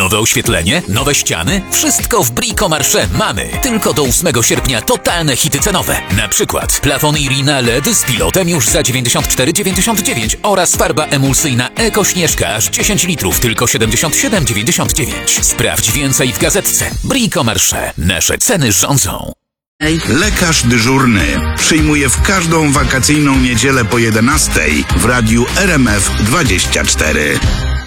Nowe oświetlenie? Nowe ściany? Wszystko w Bricomarché mamy. Tylko do 8 sierpnia totalne hity cenowe. Na przykład plafon Irina LED z pilotem już za 94,99 oraz farba emulsyjna Eko Śnieżka aż 10 litrów, tylko 77,99. Sprawdź więcej w gazetce. Bricomarché. Nasze ceny rządzą. Lekarz dyżurny przyjmuje w każdą wakacyjną niedzielę po 11 w radiu RMF 24.